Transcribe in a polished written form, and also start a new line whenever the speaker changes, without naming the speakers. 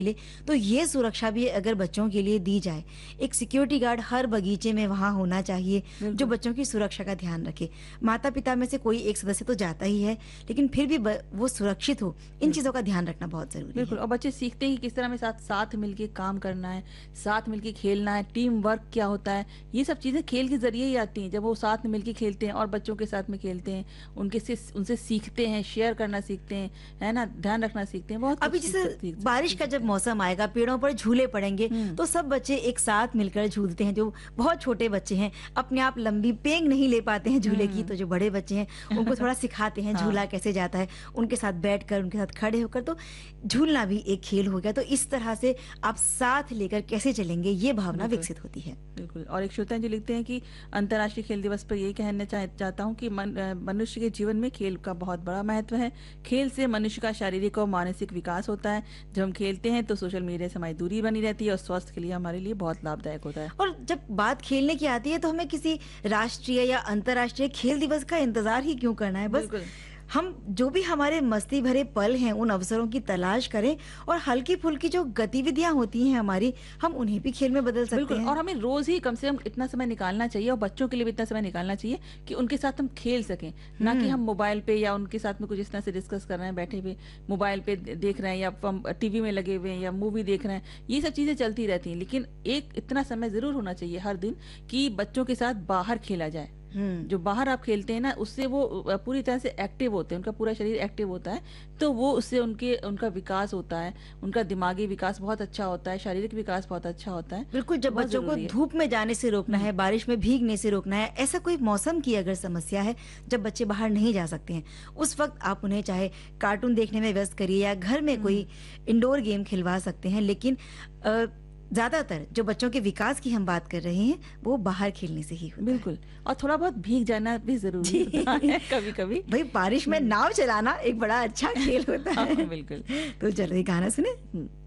लिए, तो ये सुरक्षा भी अगर बच्चों के लिए दी जाए, एक सिक्योरिटी गार्ड हर बगीचे में वहाँ होना चाहिए, जो
बिल्कुल।
बच्चों की सुरक्षा का ध्यान रखे। माता-पिता में से कोई एक सदस्य तो जाता ही है, लेकिन फिर भी वो सुरक्षित हो, इन चीज़ों
बिल्कुल।
का ध्यान रखना बहुत ज़रूरी
बिल्कुल,
है।
और बच्चे सीखते हैं कि किस तरह हमें साथ साथ मिलके काम करना है, साथ मिलके खेलना है, टीम वर्क क्या होता है। ये सब चीज़ें खेल के ज़रिए ही आती हैं, जब वो साथ में मिलके खेलते हैं और बच्चों के साथ में खेलते हैं, उनसे सीखते हैं, शेयर करना सीखते हैं, है ना? ध्यान रखना सीखते हैं, बहुत कुछ
अभी जैसे बारिश
सीख
का जब
सकते हैं।
मौसम आएगा, पेड़ों पर झूले पड़ेंगे,
हुँ।
तो सब बच्चे एक साथ मिलकर झूलते हैं। जो बहुत छोटे बच्चे हैं, अपने आप लंबी पेंग नहीं ले पाते हैं झूले की,
हुँ।
तो जो बड़े बच्चे हैं, उनको थोड़ा सिखाते हैं झूला
हाँ,
कैसे जाता है। उनके साथ बैठकर, उनके साथ खड़े होकर, तो झूलना भी एक खेल हो गया। तो इस तरह से आप साथ लेकर कैसे चलेंगे, ये भावना
बिल्कुल।
विकसित होती है।
बिल्कुल, और एक श्रोता हैं जो लिखते हैं कि अंतर्राष्ट्रीय खेल दिवस पर यही कहना चाहता हूँ कि मनुष्य के जीवन में खेल का बहुत बड़ा महत्व है। खेल से मनुष्य का शारीरिक और मानसिक विकास होता है। जब हम खेलते हैं तो सोशल मीडिया से हमारी दूरी बनी रहती है और स्वास्थ्य के लिए हमारे लिए बहुत लाभदायक होता है।
और जब बात खेलने की आती है, तो हमें किसी राष्ट्रीय या अंतर्राष्ट्रीय खेल दिवस का इंतजार ही क्यों करना है। बस
बिल्कुल।
हम जो भी हमारे मस्ती भरे पल हैं, उन अवसरों की तलाश करें, और हल्की फुल्की जो गतिविधियां होती हैं हमारी, हम उन्हें भी खेल में बदल सकते
बिल्कुल,
हैं।
और हमें रोज ही कम से कम इतना समय निकालना चाहिए, और बच्चों के लिए भी इतना समय निकालना चाहिए कि उनके साथ हम खेल सकें, ना कि
हम्म।
हम मोबाइल पे या उनके साथ में कुछ इस तरह से डिस्कस कर रहे हैं बैठे हुए, मोबाइल पे देख रहे हैं, या हम टीवी में लगे हुए हैं, या मूवी देख रहे हैं। ये सब चीजें चलती रहती हैं, लेकिन एक इतना समय जरूर होना चाहिए हर दिन कि बच्चों के साथ बाहर खेला जाए।
हम्म।
जो बाहर आप खेलते हैं ना, उससे वो पूरी तरह से एक्टिव होते हैं, उनका पूरा शरीर एक्टिव होता है, तो वो उससे उनका विकास होता है, उनका दिमागी विकास बहुत अच्छा होता है, शारीरिक विकास बहुत अच्छा होता है।
बिल्कुल,
तो
जब
बहुत
बच्चों को
जरूरी है।
धूप में जाने से रोकना है, बारिश में भीगने से रोकना है, ऐसा कोई मौसम की अगर समस्या है, जब बच्चे बाहर नहीं जा सकते हैं, उस वक्त आप उन्हें चाहे कार्टून देखने में व्यस्त करिए या घर में कोई इंडोर गेम खिलवा सकते हैं, लेकिन ज्यादातर जो बच्चों के विकास की हम बात कर रहे हैं, वो बाहर खेलने से ही होता है।
बिल्कुल, और थोड़ा बहुत भीग जाना भी ज़रूरी होता है कभी-कभी।
भाई, बारिश में नाव चलाना एक बड़ा अच्छा खेल होता
हाँ,
है।
बिल्कुल।
तो चलो, ये गाना सुने।
हुँ।